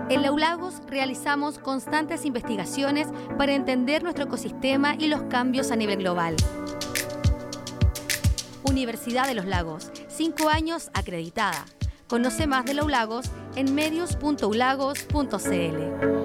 En la ULAGOS realizamos constantes investigaciones para entender nuestro ecosistema y los cambios a nivel global. Universidad de los Lagos, 5 años acreditada. Conoce más de la ULAGOS en medios.ulagos.cl.